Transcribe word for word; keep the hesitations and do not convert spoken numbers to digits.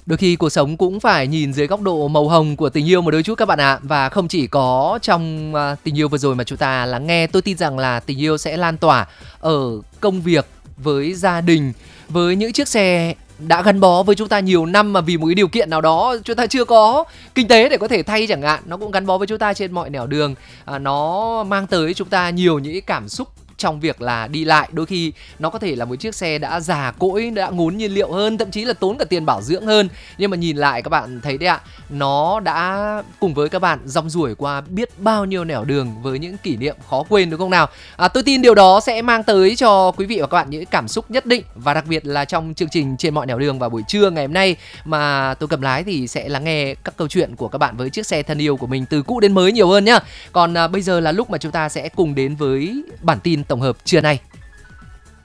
Đôi khi cuộc sống cũng phải nhìn dưới góc độ màu hồng của tình yêu một đôi chút các bạn ạ. Và không chỉ có trong à, tình yêu vừa rồi mà chúng ta lắng nghe, tôi tin rằng là tình yêu sẽ lan tỏa ở công việc, với gia đình, với những chiếc xe đã gắn bó với chúng ta nhiều năm mà vì một cái điều kiện nào đó chúng ta chưa có kinh tế để có thể thay chẳng hạn, nó cũng gắn bó với chúng ta trên mọi nẻo đường. À, nó mang tới chúng ta nhiều những cái cảm xúc trong việc là đi lại. Đôi khi nó có thể là một chiếc xe đã già cỗi, đã ngốn nhiên liệu hơn, thậm chí là tốn cả tiền bảo dưỡng hơn, nhưng mà nhìn lại các bạn thấy đấy ạ, nó đã cùng với các bạn rong ruổi qua biết bao nhiêu nẻo đường với những kỷ niệm khó quên, đúng không nào? À, tôi tin điều đó sẽ mang tới cho quý vị và các bạn những cảm xúc nhất định, và đặc biệt là trong chương trình Trên mọi nẻo đường vào buổi trưa ngày hôm nay mà tôi cầm lái thì sẽ lắng nghe các câu chuyện của các bạn với chiếc xe thân yêu của mình từ cũ đến mới nhiều hơn nhá. Còn à, bây giờ là lúc mà chúng ta sẽ cùng đến với bản tin tổng hợp trưa nay.